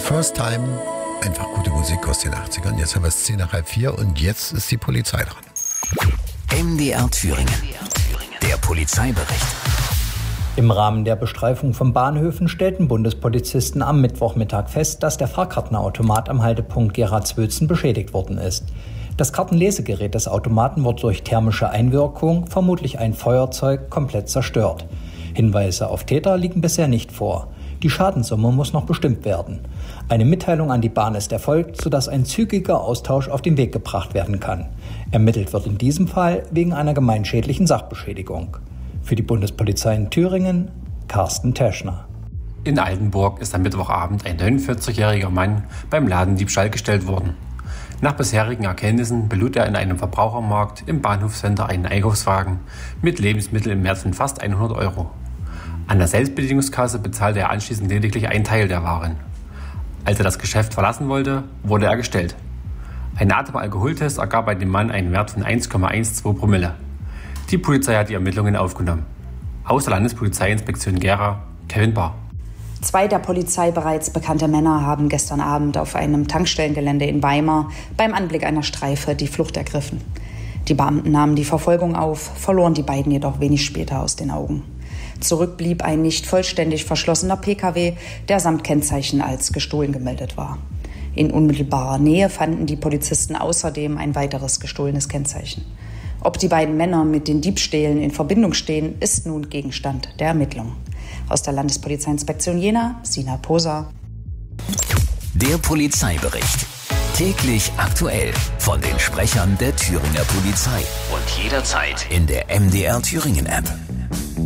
First Time, einfach gute Musik aus den 80ern. Jetzt haben wir es 3:10 und jetzt ist die Polizei dran. MDR Thüringen. Der Polizeibericht. Im Rahmen der Bestreifung von Bahnhöfen stellten Bundespolizisten am Mittwochmittag fest, dass der Fahrkartenautomat am Haltepunkt Gerardswülzen beschädigt worden ist. Das Kartenlesegerät des Automaten wurde durch thermische Einwirkung, vermutlich ein Feuerzeug, komplett zerstört. Hinweise auf Täter liegen bisher nicht vor. Die Schadenssumme muss noch bestimmt werden. Eine Mitteilung an die Bahn ist erfolgt, sodass ein zügiger Austausch auf den Weg gebracht werden kann. Ermittelt wird in diesem Fall wegen einer gemeinschädlichen Sachbeschädigung. Für die Bundespolizei in Thüringen, Carsten Teschner. In Altenburg ist am Mittwochabend ein 49-jähriger Mann beim Ladendiebstahl gestellt worden. Nach bisherigen Erkenntnissen belud er in einem Verbrauchermarkt im Bahnhofscenter einen Einkaufswagen mit Lebensmitteln im Wert von fast 100 €. An der Selbstbedienungskasse bezahlte er anschließend lediglich einen Teil der Waren. Als er das Geschäft verlassen wollte, wurde er gestellt. Ein Atemalkoholtest ergab bei dem Mann einen Wert von 1,12 Promille. Die Polizei hat die Ermittlungen aufgenommen. Aus der Landespolizeiinspektion Gera, Kevin Bahr. 2 der Polizei bereits bekannte Männer haben gestern Abend auf einem Tankstellengelände in Weimar beim Anblick einer Streife die Flucht ergriffen. Die Beamten nahmen die Verfolgung auf, verloren die beiden jedoch wenig später aus den Augen. Zurück blieb ein nicht vollständig verschlossener Pkw, der samt Kennzeichen als gestohlen gemeldet war. In unmittelbarer Nähe fanden die Polizisten außerdem ein weiteres gestohlenes Kennzeichen. Ob die beiden Männer mit den Diebstählen in Verbindung stehen, ist nun Gegenstand der Ermittlung. Aus der Landespolizeiinspektion Jena, Sina Poser. Der Polizeibericht. Täglich aktuell von den Sprechern der Thüringer Polizei. Und jederzeit in der MDR Thüringen App.